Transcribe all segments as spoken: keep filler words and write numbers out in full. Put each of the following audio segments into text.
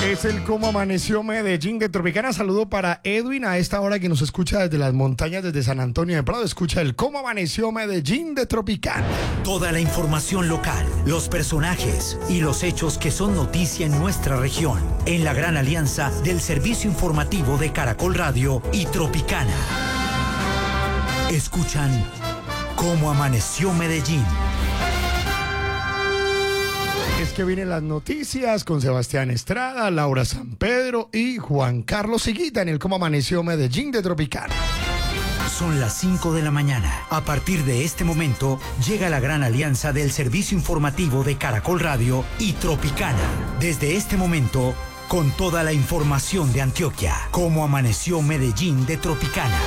Es el Cómo Amaneció Medellín de Tropicana. Saludo para Edwin a esta hora que nos escucha desde las montañas, desde San Antonio de Prado. Escucha el Cómo Amaneció Medellín de Tropicana. Toda la información local, los personajes y los hechos que son noticia en nuestra región. En la gran alianza del servicio informativo de Caracol Radio y Tropicana. Escuchan Cómo Amaneció Medellín. Es que vienen las noticias con Sebastián Estrada, Laura San Pedro y Juan Carlos Higuita en el Cómo Amaneció Medellín de Tropicana. Son las cinco de la mañana. A partir de este momento, llega la gran alianza del servicio informativo de Caracol Radio y Tropicana. Desde este momento, con toda la información de Antioquia. Cómo Amaneció Medellín de Tropicana.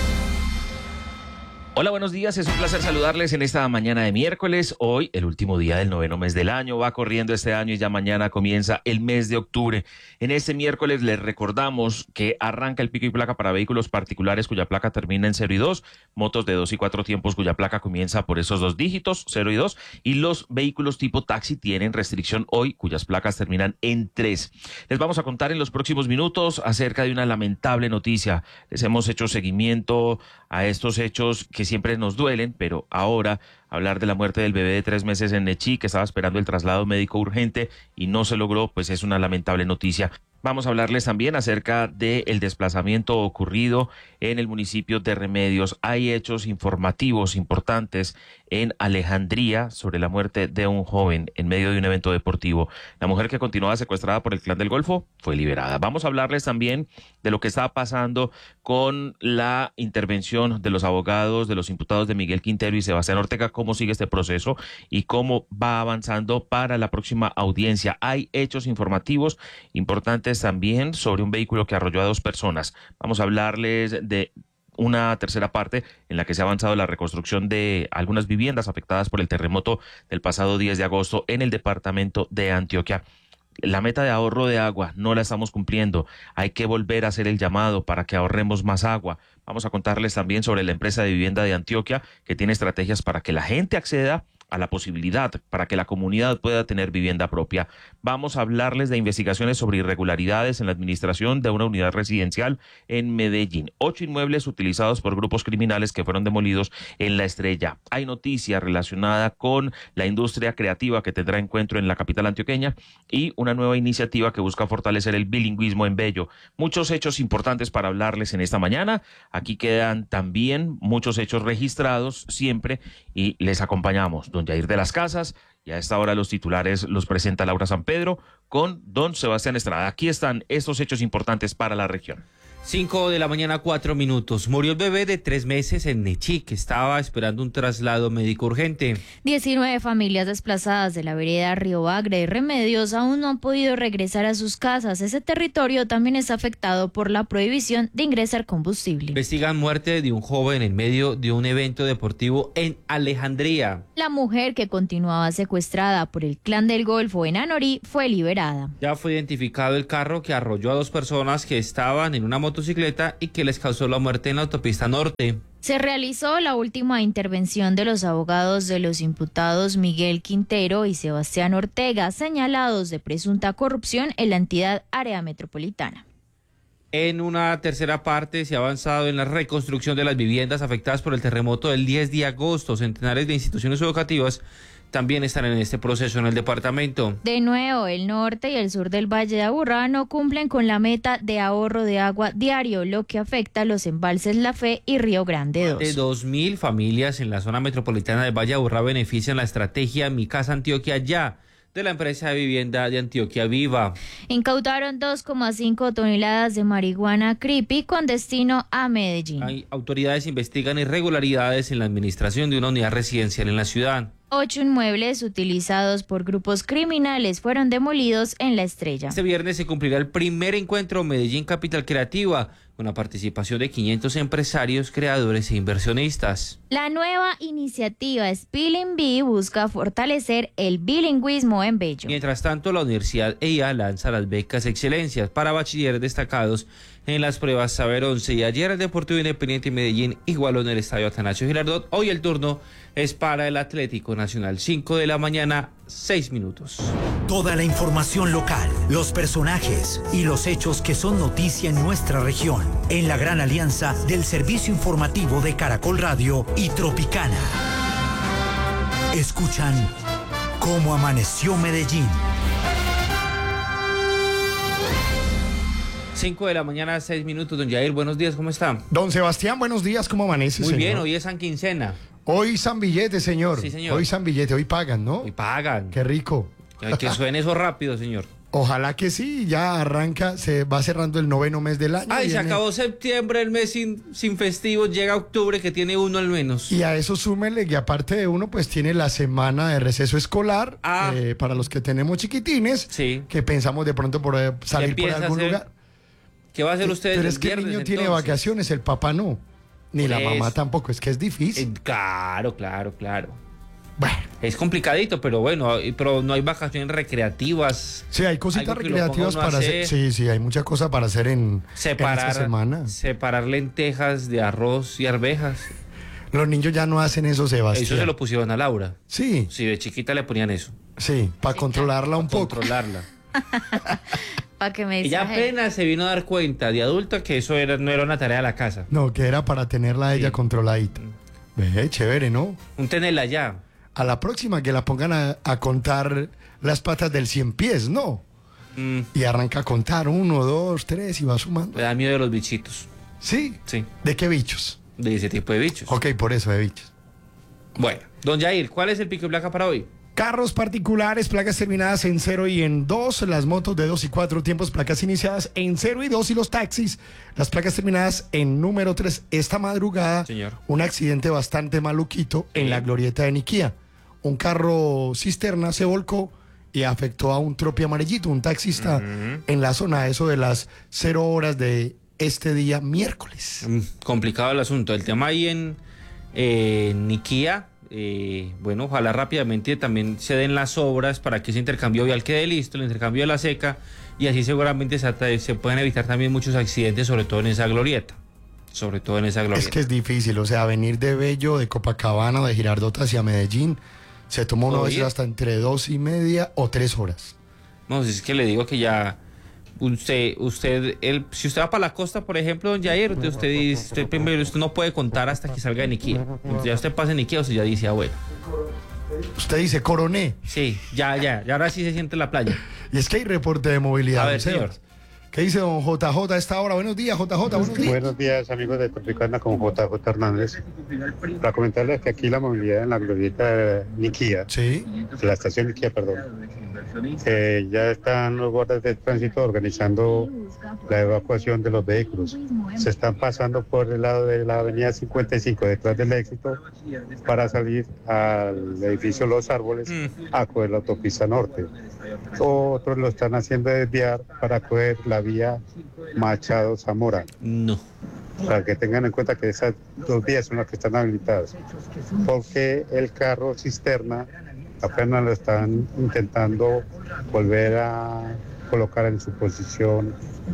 Hola, buenos días, es un placer saludarles en esta mañana de miércoles. Hoy, el último día del noveno mes del año, va corriendo este año y ya mañana comienza el mes de octubre. En este miércoles les recordamos que arranca el pico y placa para vehículos particulares cuya placa termina en cero y dos, motos de dos y cuatro tiempos cuya placa comienza por esos dos dígitos, cero y dos, y los vehículos tipo taxi tienen restricción hoy cuyas placas terminan en tres. Les vamos a contar en los próximos minutos acerca de una lamentable noticia. Les hemos hecho seguimiento a estos hechos que siempre nos duelen, pero ahora hablar de la muerte del bebé de tres meses en Nechí, que estaba esperando el traslado médico urgente y no se logró, pues es una lamentable noticia. Vamos a hablarles también acerca del desplazamiento ocurrido en el municipio de Remedios. Hay hechos informativos importantes en Alejandría sobre la muerte de un joven en medio de un evento deportivo. La mujer que continuaba secuestrada por el Clan del Golfo fue liberada. Vamos a hablarles también de lo que está pasando con la intervención de los abogados, de los imputados de Miguel Quintero y Sebastián Ortega, cómo sigue este proceso y cómo va avanzando para la próxima audiencia. Hay hechos informativos importantes también sobre un vehículo que arrolló a dos personas. Vamos a hablarles de una tercera parte en la que se ha avanzado la reconstrucción de algunas viviendas afectadas por el terremoto del pasado diez de agosto en el departamento de Antioquia. La meta de ahorro de agua no la estamos cumpliendo. Hay que volver a hacer el llamado para que ahorremos más agua. Vamos a contarles también sobre la empresa de vivienda de Antioquia que tiene estrategias para que la gente acceda a la posibilidad, para que la comunidad pueda tener vivienda propia. Vamos a hablarles de investigaciones sobre irregularidades en la administración de una unidad residencial en Medellín. Ocho inmuebles utilizados por grupos criminales que fueron demolidos en La Estrella. Hay noticia relacionada con la industria creativa que tendrá encuentro en la capital antioqueña y una nueva iniciativa que busca fortalecer el bilingüismo en Bello. Muchos hechos importantes para hablarles en esta mañana. Aquí quedan también muchos hechos registrados siempre y les acompañamos don Yair de las Casas, y a esta hora los titulares los presenta Laura San Pedro con don Sebastián Estrada. Aquí están estos hechos importantes para la región. Cinco de la mañana, cuatro minutos. Murió el bebé de tres meses en Nechí, que estaba esperando un traslado médico urgente. diecinueve familias desplazadas de la vereda Río Bagre y Remedios aún no han podido regresar a sus casas. Ese territorio también está afectado por la prohibición de ingresar combustible. Investigan muerte de un joven en medio de un evento deportivo en Alejandría. La mujer que continuaba secuestrada por el Clan del Golfo en Anorí fue liberada. Ya fue identificado el carro que arrolló a dos personas que estaban en una motocicleta y que les causó la muerte en la autopista norte. Se realizó la última intervención de los abogados de los imputados Miguel Quintero y Sebastián Ortega, señalados de presunta corrupción en la entidad área metropolitana. En una tercera parte se ha avanzado en la reconstrucción de las viviendas afectadas por el terremoto del diez de agosto. Centenares de instituciones educativas también están en este proceso en el departamento. De nuevo, el norte y el sur del Valle de Aburrá no cumplen con la meta de ahorro de agua diario, lo que afecta a los embalses La Fe y Río Grande dos. De dos mil familias en la zona metropolitana del Valle de Aburrá benefician la estrategia Mi Casa Antioquia Ya, de la empresa de vivienda de Antioquia Viva. Incautaron dos coma cinco toneladas de marihuana creepy con destino a Medellín. Hay autoridades investigan irregularidades en la administración de una unidad residencial en la ciudad. Ocho inmuebles utilizados por grupos criminales fueron demolidos en La Estrella. Este viernes se cumplirá el primer encuentro Medellín Capital Creativa, con la participación de quinientos empresarios, creadores e inversionistas. La nueva iniciativa Spelling Bee busca fortalecer el bilingüismo en Bello. Mientras tanto, la Universidad E I A lanza las becas Excelencias para bachilleres destacados en las pruebas Saber once. Y ayer el Deportivo Independiente Medellín igualó en el estadio Atanasio Girardot. Hoy el turno es para el Atlético Nacional. cinco de la mañana, seis minutos. Toda la información local, los personajes y los hechos que son noticia en nuestra región, en la gran alianza del servicio informativo de Caracol Radio y Tropicana. Escuchan Cómo Amaneció Medellín. cinco de la mañana, seis minutos. Don Jair, buenos días, ¿cómo está? Don Sebastián, buenos días, ¿cómo amanece, Muy señor? bien, hoy es San Quincena. Hoy San Billete, señor. Sí, señor. Hoy San Billete, hoy pagan, ¿no? Hoy pagan. Qué rico. Que, que suene eso rápido, señor. Ojalá que sí, ya arranca, se va cerrando el noveno mes del año. Ay, se viene- acabó septiembre, el mes sin, sin festivos, llega octubre que tiene uno al menos. Y a eso súmele que aparte de uno, pues tiene la semana de receso escolar, Ah. eh, para los que tenemos chiquitines, Sí. que pensamos de pronto por eh, salir por empieza a algún hacer lugar. ¿Qué va a hacer usted? Pero es que el niño tiene vacaciones, el papá no. Ni Por la mamá eso. tampoco, es que es difícil. Eh, claro, claro, claro. Bueno, Es complicadito, pero bueno, y- pero no hay vacaciones recreativas. sí, hay cositas Algo que lo recreativas ponga uno a para hacer. hacer. Sí, sí, hay muchas cosas para hacer en, en Separar, esta semana. separar lentejas de arroz y arvejas. Los niños ya no hacen eso, Sebastián. Eso se lo pusieron a Laura. Sí, Sí, de chiquita le ponían eso. sí, para controlarla un poco. Controlarla. Para que me Ella exagere. apenas se vino a dar cuenta de adulta que eso era, no era una tarea de la casa. No, que era para tenerla a ella Sí. controladita. Ve, chévere, ¿no? Un tenerla ya. A la próxima que la pongan a, a contar las patas del cien pies, ¿no? Mm, Y arranca a contar uno, dos, tres y va sumando. me da miedo de los bichitos. ¿Sí? Sí, ¿De qué bichos? de ese tipo de bichos. Ok, por eso, de bichos. Bueno, don Jair, ¿cuál es el pico y placa para hoy? Carros particulares, placas terminadas en cero y en dos, las motos de dos y cuatro tiempos, placas iniciadas en cero y dos y los taxis, las placas terminadas en número tres. Esta madrugada, Señor. un accidente bastante maluquito en Sí. la glorieta de Niquía. Un carro cisterna se volcó y afectó a un tropi amarillito, un taxista, en la zona, eso de las cero horas de este día miércoles. Mm, complicado el asunto. El tema ahí en eh, Niquía, eh, bueno, ojalá rápidamente también se den las obras para que ese intercambio vial quede listo, el intercambio de la seca, y así seguramente se, ata- se pueden evitar también muchos accidentes, sobre todo en esa glorieta. Sobre todo en esa glorieta. Es que es difícil, o sea, venir de Bello, de Copacabana, de Girardota hacia Medellín, se toma una Oye. vez hasta entre dos y media o tres horas. No, si es que le digo que ya usted, usted, el, si usted va para la costa, por ejemplo, don Jair, usted, usted dice, usted primero, usted no puede contar hasta que salga de Niquía. Entonces, ya usted pasa en Niquía, usted ya dice, ah, bueno, Usted dice coroné, sí, ya, ya, ya ahora sí se siente la playa. y es que hay reporte de movilidad. A ver, don Sebas. señor. ¿Qué dice don J J a esta hora? Buenos días, J J, buenos días. Buenos días, amigos de Tropicana con J J Hernández. Para comentarles que aquí la movilidad en la glorieta de Niquía, Sí, de la estación Niquía, perdón, eh, ya están los guardas de tránsito organizando la evacuación de los vehículos. Se están pasando por el lado de la avenida cincuenta y cinco, detrás del Éxito, para salir al edificio Los Árboles a coger la autopista norte. Otros lo están haciendo desviar para coger la vía Machado Zamora. No. Para que tengan en cuenta que esas dos vías son las que están habilitadas, porque el carro cisterna apenas lo están intentando volver a colocar en su posición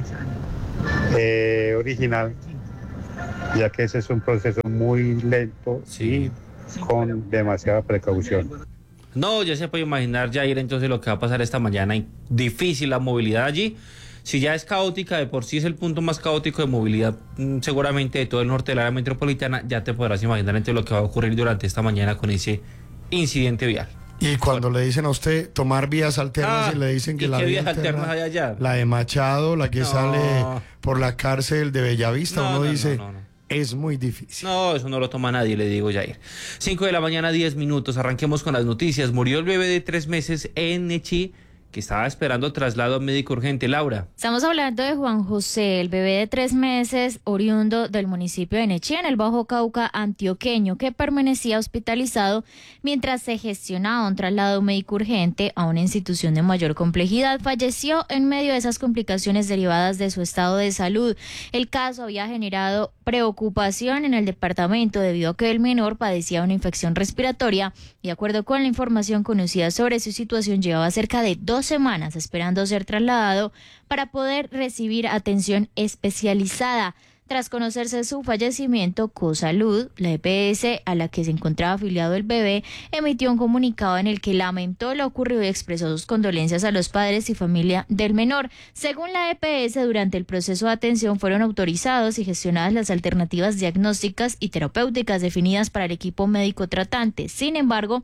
eh, original, ya que ese es un proceso muy lento Sí. y con demasiada precaución. No, ya se puede imaginar, Jair, entonces lo que va a pasar esta mañana. Difícil la movilidad allí. Si ya es caótica, de por sí es el punto más caótico de movilidad, mm, seguramente de todo el norte del área metropolitana, ya te podrás imaginar entonces lo que va a ocurrir durante esta mañana con ese incidente vial. y cuando le dicen a usted tomar vías alternas Ah, y le dicen que ¿y la qué vía vías alterna, alternas hay allá? la de Machado, la que No. sale por la cárcel de Bellavista, No, uno no, no, dice, no, no. es muy difícil. No, eso no lo toma nadie, le digo, Jair. cinco de la mañana, diez minutos. Arranquemos con las noticias. Murió el bebé de tres meses en Nechí, que estaba esperando traslado médico urgente. Laura. Estamos hablando de Juan José, el bebé de tres meses, oriundo del municipio de Nechí, en el Bajo Cauca antioqueño, que permanecía hospitalizado mientras se gestionaba un traslado médico urgente a una institución de mayor complejidad. Falleció en medio de esas complicaciones derivadas de su estado de salud. El caso había generado preocupación en el departamento debido a que el menor padecía una infección respiratoria. De acuerdo con la información conocida sobre su situación, llevaba cerca de dos semanas esperando ser trasladado para poder recibir atención especializada. Tras conocerse su fallecimiento, Cosalud, la E P S a la que se encontraba afiliado el bebé, emitió un comunicado en el que lamentó lo ocurrido y expresó sus condolencias a los padres y familia del menor. Según la E P S, durante el proceso de atención fueron autorizados y gestionadas las alternativas diagnósticas y terapéuticas definidas para el equipo médico tratante. Sin embargo,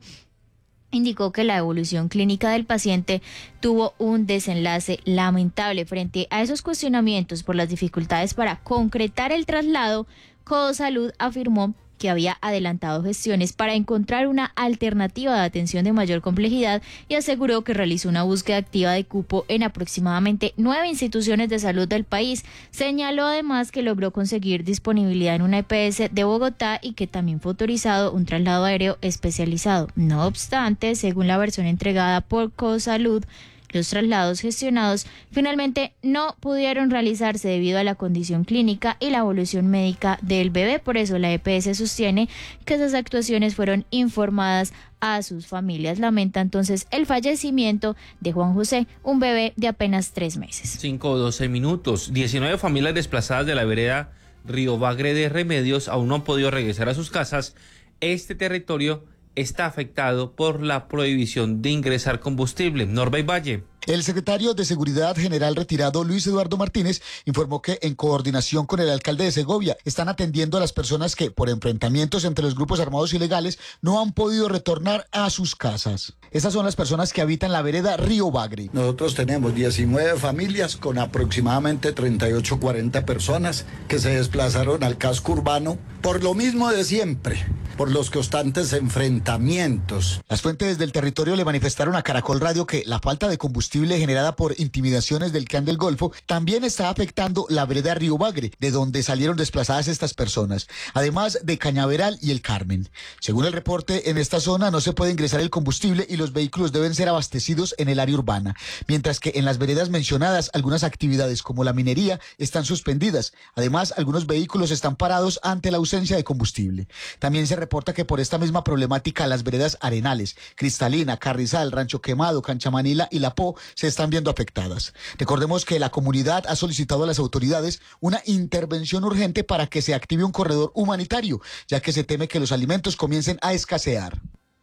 indicó que la evolución clínica del paciente tuvo un desenlace lamentable. Frente a esos cuestionamientos por las dificultades para concretar el traslado, Cosalud afirmó que había adelantado gestiones para encontrar una alternativa de atención de mayor complejidad y aseguró que realizó una búsqueda activa de cupo en aproximadamente nueve instituciones de salud del país. Señaló además que logró conseguir disponibilidad en una E P S de Bogotá y que también fue autorizado un traslado aéreo especializado. No obstante, según la versión entregada por Cosalud, los traslados gestionados finalmente no pudieron realizarse debido a la condición clínica y la evolución médica del bebé. Por eso la E P S sostiene que esas actuaciones fueron informadas a sus familias. Lamenta entonces el fallecimiento de Juan José, un bebé de apenas tres meses. cinco o doce minutos. diecinueve familias desplazadas de la vereda Río Bagre de Remedios aún no han podido regresar a sus casas. Este territorio está afectado por la prohibición de ingresar combustible. Norbey Valle. El secretario de Seguridad General retirado Luis Eduardo Martínez informó que en coordinación con el alcalde de Segovia están atendiendo a las personas que por enfrentamientos entre los grupos armados ilegales no han podido retornar a sus casas. Esas son las personas que habitan la vereda Río Bagre. Nosotros tenemos diecinueve familias con aproximadamente treinta y ocho, cuarenta personas que se desplazaron al casco urbano por lo mismo de siempre, por los constantes enfrentamientos. Las fuentes del territorio le manifestaron a Caracol Radio que la falta de combustible generada por intimidaciones del Clan del Golfo también está afectando la vereda Río Bagre, de donde salieron desplazadas estas personas, además de Cañaveral y El Carmen. Según el reporte, en esta zona no se puede ingresar el combustible y los vehículos deben ser abastecidos en el área urbana, mientras que en las veredas mencionadas algunas actividades como la minería están suspendidas. Además, algunos vehículos están parados ante la ausencia de combustible. También se reporta que por esta misma problemática las veredas Arenales, Cristalina, Carrizal, Rancho Quemado, Canchamanila y La Po se están viendo afectadas. Recordemos que la comunidad ha solicitado a las autoridades una intervención urgente para que se active un corredor humanitario, ya que se teme que los alimentos comiencen a escasear.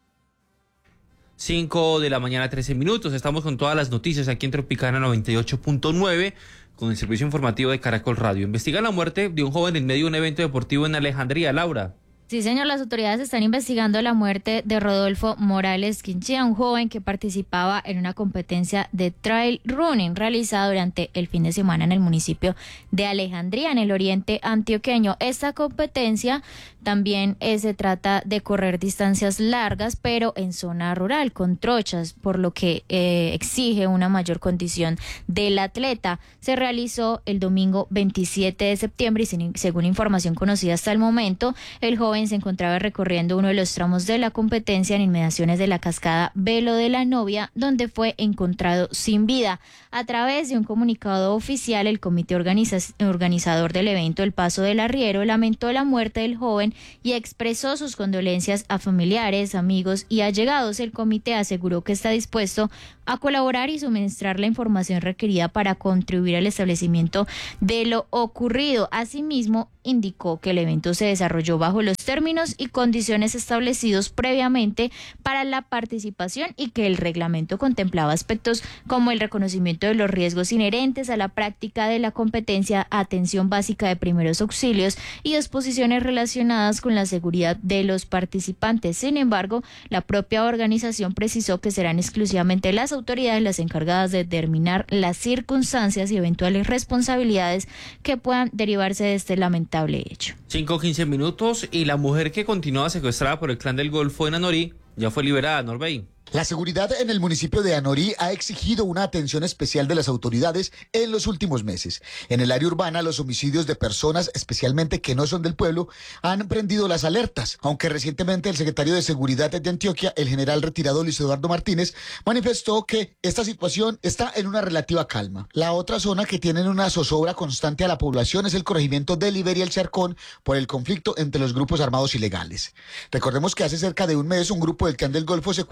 cinco de la mañana, trece minutos. Estamos con todas las noticias aquí en Tropicana noventa y ocho punto nueve con el servicio informativo de Caracol Radio. Investigan la muerte de un joven en medio de un evento deportivo en Alejandría. Laura. Sí, señor, las autoridades están investigando la muerte de Rodolfo Morales Quinchía, un joven que participaba en una competencia de trail running realizada durante el fin de semana en el municipio de Alejandría, en el oriente antioqueño. Esta competencia también eh, se trata de correr distancias largas, pero en zona rural, con trochas, por lo que eh, exige una mayor condición del atleta. Se realizó el domingo veintisiete de septiembre y sin, según información conocida hasta el momento, el joven se encontraba recorriendo uno de los tramos de la competencia en inmediaciones de la cascada Velo de la Novia, donde fue encontrado sin vida. A través de un comunicado oficial, el comité organiza organizador del evento El Paso del Arriero lamentó la muerte del joven y expresó sus condolencias a familiares, amigos y allegados. El comité aseguró que está dispuesto a colaborar y suministrar la información requerida para contribuir al establecimiento de lo ocurrido. Asimismo, indicó que el evento se desarrolló bajo los términos y condiciones establecidos previamente para la participación y que el reglamento contemplaba aspectos como el reconocimiento de los riesgos inherentes a la práctica de la competencia, atención básica de primeros auxilios y disposiciones relacionadas con la seguridad de los participantes. Sin embargo, la propia organización precisó que serán exclusivamente las autoridades las encargadas de determinar las circunstancias y eventuales responsabilidades que puedan derivarse de este lamentable hecho. cinco quince minutos y la mujer que continuaba secuestrada por el Clan del Golfo en Anorí ya fue liberada, Norbey. La seguridad en el municipio de Anorí ha exigido una atención especial de las autoridades en los últimos meses. En el área urbana, los homicidios de personas, especialmente que no son del pueblo, han prendido las alertas, aunque recientemente el secretario de Seguridad de Antioquia, el general retirado Luis Eduardo Martínez, manifestó que esta situación está en una relativa calma. La otra zona que tiene una zozobra constante a la población es el corregimiento de Liberia El Charcón por el conflicto entre los grupos armados ilegales. Recordemos que hace cerca de un mes un grupo del Clan del Golfo secuestró a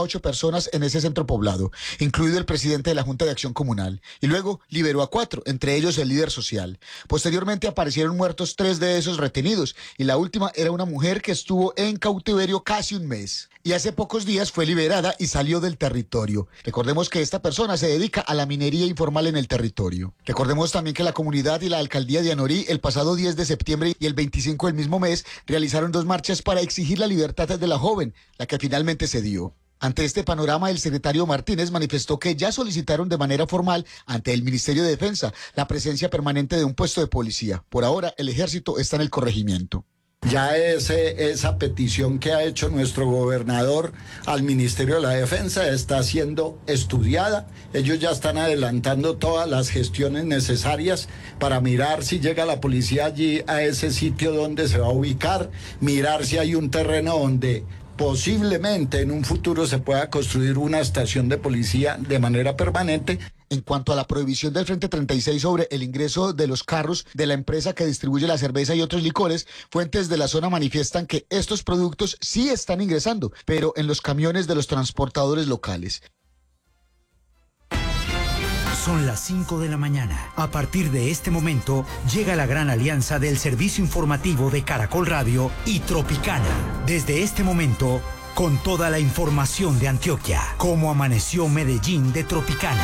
ocho personas en ese centro poblado, incluido el presidente de la Junta de Acción Comunal, y luego liberó a cuatro, entre ellos el líder social. Posteriormente aparecieron muertos tres de esos retenidos, y la última era una mujer que estuvo en cautiverio casi un mes, y hace pocos días fue liberada y salió del territorio. Recordemos que esta persona se dedica a la minería informal en el territorio. Recordemos también que la comunidad y la alcaldía de Anorí el pasado diez de septiembre y el veinticinco del mismo mes realizaron dos marchas para exigir la libertad de la joven, la que finalmente se dio. Ante este panorama, el secretario Martínez manifestó que ya solicitaron de manera formal ante el Ministerio de Defensa la presencia permanente de un puesto de policía. Por ahora, el ejército está en el corregimiento. Ya ese, esa petición que ha hecho nuestro gobernador al Ministerio de la Defensa está siendo estudiada. Ellos ya están adelantando todas las gestiones necesarias para mirar si llega la policía allí a ese sitio donde se va a ubicar, mirar si hay un terreno donde posiblemente en un futuro se pueda construir una estación de policía de manera permanente. En cuanto a la prohibición del Frente treinta y seis sobre el ingreso de los carros de la empresa que distribuye la cerveza y otros licores, fuentes de la zona manifiestan que estos productos sí están ingresando, pero en los camiones de los transportadores locales. Son las cinco de la mañana. A partir de este momento, llega la gran alianza del servicio informativo de Caracol Radio y Tropicana. Desde este momento, con toda la información de Antioquia, cómo amaneció Medellín de Tropicana.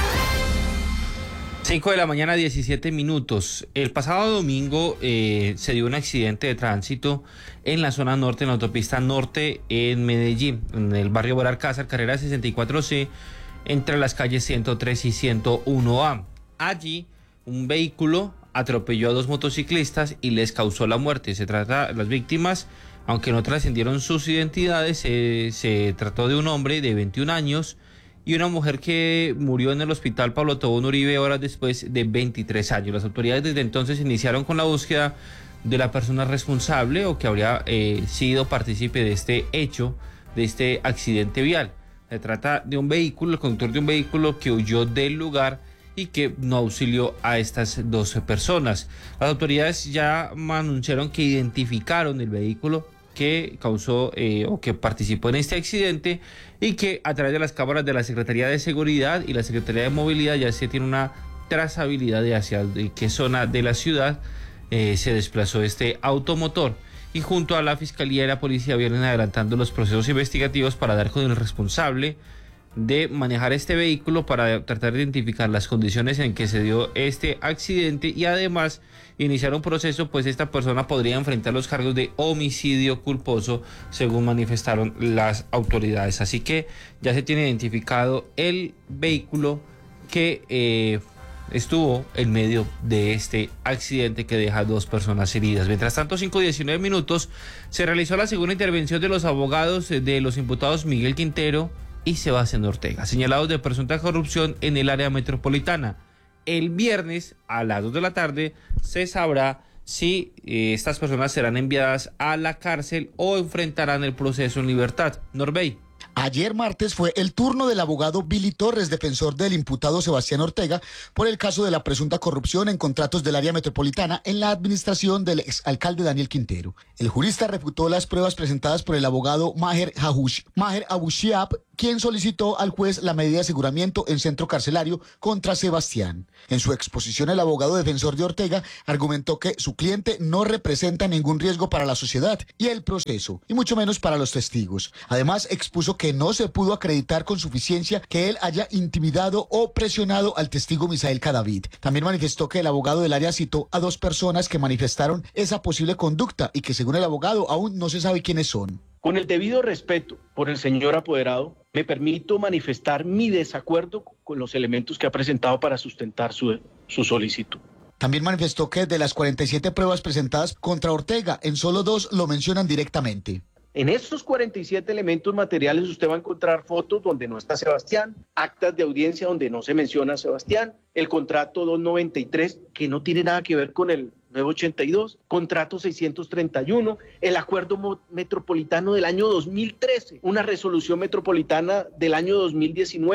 cinco de la mañana, diecisiete minutos. El pasado domingo eh, se dio un accidente de tránsito en la zona norte, en la autopista norte en Medellín, en el barrio Bararcázar, carrera sesenta y cuatro C, entre las calles ciento tres y ciento uno A. Allí, un vehículo atropelló a dos motociclistas y les causó la muerte. Se trata de las víctimas, aunque no trascendieron sus identidades, eh, se trató de un hombre de veintiún años y una mujer que murió en el hospital Pablo Tobón Uribe horas después de veintitrés años. Las autoridades desde entonces iniciaron con la búsqueda de la persona responsable o que habría eh, sido partícipe de este hecho, de este accidente vial. Se trata de un vehículo, el conductor de un vehículo que huyó del lugar y que no auxilió a estas doce personas. Las autoridades ya anunciaron que identificaron el vehículo que causó eh, o que participó en este accidente y que a través de las cámaras de la Secretaría de Seguridad y la Secretaría de Movilidad ya se tiene una trazabilidad de hacia de qué zona de la ciudad eh, se desplazó este automotor. Y junto a la Fiscalía y la Policía vienen adelantando los procesos investigativos para dar con el responsable de manejar este vehículo, para tratar de identificar las condiciones en que se dio este accidente y además iniciar un proceso, pues esta persona podría enfrentar los cargos de homicidio culposo, según manifestaron las autoridades. Así que ya se tiene identificado el vehículo que eh, estuvo en medio de este accidente que deja dos personas heridas. Mientras tanto, cinco y diecinueve minutos, se realizó la segunda intervención de los abogados de los imputados Miguel Quintero y Sebastián Ortega, señalados de presunta corrupción en el área metropolitana. El viernes a las dos de la tarde se sabrá si eh, estas personas serán enviadas a la cárcel o enfrentarán el proceso en libertad. Norbey. Ayer martes fue el turno del abogado Billy Torres, defensor del imputado Sebastián Ortega, por el caso de la presunta corrupción en contratos del área metropolitana en la administración del exalcalde Daniel Quintero. El jurista refutó las pruebas presentadas por el abogado Maher, Hahush, Maher Abushiab, quien solicitó al juez la medida de aseguramiento en centro carcelario contra Sebastián. En su exposición, el abogado defensor de Ortega argumentó que su cliente no representa ningún riesgo para la sociedad y el proceso, y mucho menos para los testigos. Además, expuso que no se pudo acreditar con suficiencia que él haya intimidado o presionado al testigo Misael Cadavid. También manifestó que el abogado del área citó a dos personas que manifestaron esa posible conducta y que, según el abogado, aún no se sabe quiénes son. Con el debido respeto por el señor apoderado, me permito manifestar mi desacuerdo con los elementos que ha presentado para sustentar su, su solicitud. También manifestó que de las cuarenta y siete pruebas presentadas contra Ortega, en solo dos lo mencionan directamente. En estos cuarenta y siete elementos materiales usted va a encontrar fotos donde no está Sebastián, actas de audiencia donde no se menciona a Sebastián, el contrato doscientos noventa y tres que no tiene nada que ver con el nueve ochenta y dos, contrato seiscientos treinta y uno, el acuerdo metropolitano del año dos mil trece, una resolución metropolitana del año dos mil diecinueve,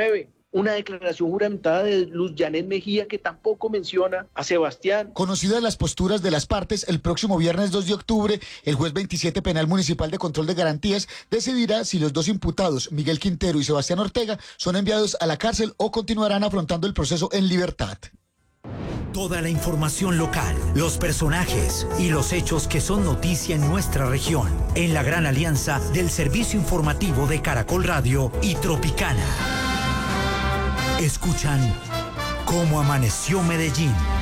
una declaración juramentada de Luz Janet Mejía que tampoco menciona a Sebastián. Conocidas las posturas de las partes, el próximo viernes dos de octubre, el juez veintisiete Penal Municipal de Control de Garantías decidirá si los dos imputados, Miguel Quintero y Sebastián Ortega, son enviados a la cárcel o continuarán afrontando el proceso en libertad. Toda la información local, los personajes y los hechos que son noticia en nuestra región, en la gran alianza del servicio informativo de Caracol Radio y Tropicana. Escuchan Cómo Amaneció Medellín.